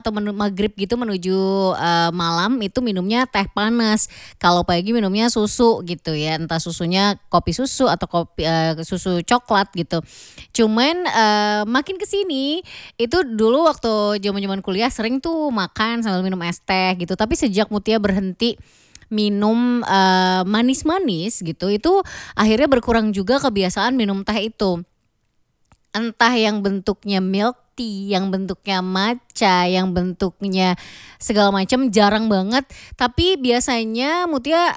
atau maghrib gitu menuju malam itu minumnya teh panas. Kalau pagi minumnya susu gitu ya, entah susunya kopi susu atau kopi susu coklat gitu. Cuman makin ke sini itu dulu waktu zaman-zaman kuliah sering tuh makan sambil minum es teh gitu. Tapi sejak Mutia berhenti minum manis-manis gitu, itu akhirnya berkurang juga kebiasaan minum teh itu. Entah yang bentuknya milk tea, yang bentuknya matcha, yang bentuknya segala macam jarang banget. Tapi biasanya Mutia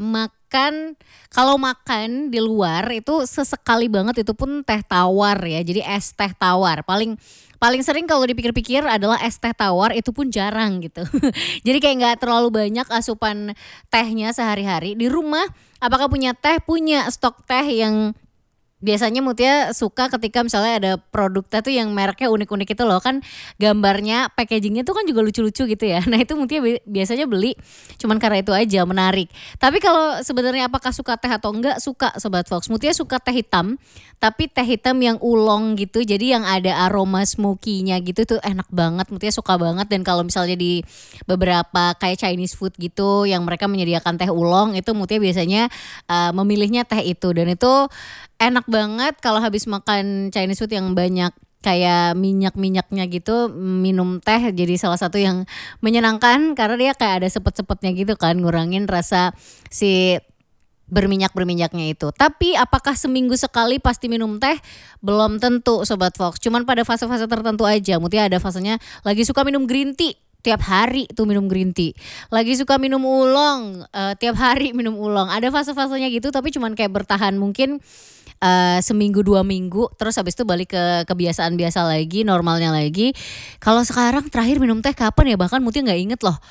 kalau makan di luar itu sesekali banget, itu pun teh tawar ya. Jadi es teh tawar. Paling paling sering kalau dipikir-pikir adalah es teh tawar, itu pun jarang gitu. Jadi kayak nggak terlalu banyak asupan tehnya sehari-hari. Di rumah apakah punya teh? Punya stok teh yang biasanya Mutia suka ketika misalnya ada produk teh tuh yang mereknya unik-unik itu loh, kan gambarnya, packagingnya tuh kan juga lucu-lucu gitu ya. Nah itu Mutia biasanya beli cuman karena itu aja, menarik. Tapi kalau sebenarnya apakah suka teh atau enggak, suka Sobat Fox. Mutia suka teh hitam, tapi teh hitam yang oolong gitu, jadi yang ada aroma smoky-nya gitu tuh enak banget. Mutia suka banget. Dan kalau misalnya di beberapa kayak Chinese food gitu yang mereka menyediakan teh oolong, itu Mutia biasanya memilihnya teh itu. Dan itu enak banget kalau habis makan Chinese food yang banyak kayak minyak-minyaknya gitu, minum teh jadi salah satu yang menyenangkan karena dia kayak ada sepet-sepetnya gitu kan, ngurangin rasa si berminyak-berminyaknya itu. Tapi apakah seminggu sekali pasti minum teh? Belum tentu Sobat Fox. Cuman pada fase-fase tertentu aja. Mutia ada fasenya lagi suka minum green tea. Tiap hari tuh minum green tea. Lagi suka minum oolong, tiap hari minum oolong. Ada fase-fasenya gitu, tapi cuman kayak bertahan mungkin seminggu 2 minggu, terus habis itu balik ke kebiasaan biasa lagi, normalnya lagi. Kalau sekarang terakhir minum teh kapan ya? Bahkan Mutia nggak inget loh.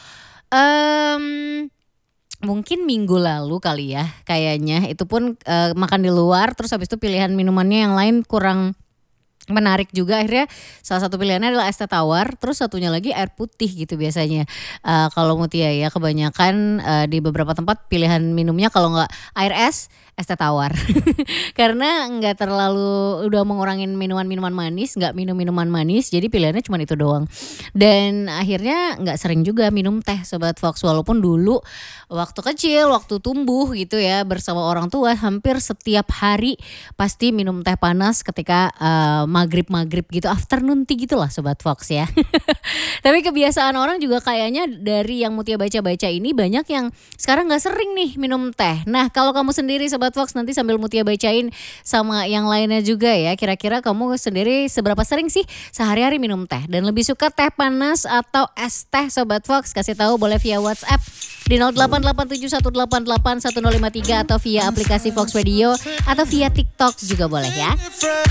Mungkin minggu lalu kali ya, kayaknya. Itu pun makan di luar, terus habis itu pilihan minumannya yang lain kurang menarik juga. Akhirnya salah satu pilihannya adalah es teh tawar, terus satunya lagi air putih gitu biasanya. Kalau Mutia ya kebanyakan di beberapa tempat pilihan minumnya kalau nggak air es teh tawar. Karena nggak terlalu udah mengurangin minuman-minuman manis, nggak minum minuman manis, jadi pilihannya cuma itu doang. Dan akhirnya nggak sering juga minum teh Sobat Fox, walaupun dulu waktu kecil, waktu tumbuh gitu ya bersama orang tua, hampir setiap hari pasti minum teh panas ketika maghrib gitu, afternoon tea gitu lah Sobat Fox ya. Tapi kebiasaan orang juga kayaknya dari yang Mutia baca-baca ini banyak yang sekarang gak sering nih minum teh. Nah kalau kamu sendiri Sobat Fox, nanti sambil Mutia bacain sama yang lainnya juga ya, kira-kira kamu sendiri seberapa sering sih sehari-hari minum teh? Dan lebih suka teh panas atau es teh Sobat Fox? Kasih tahu boleh via WhatsApp di 0887188153 atau via aplikasi Fox Radio atau via TikTok juga boleh ya.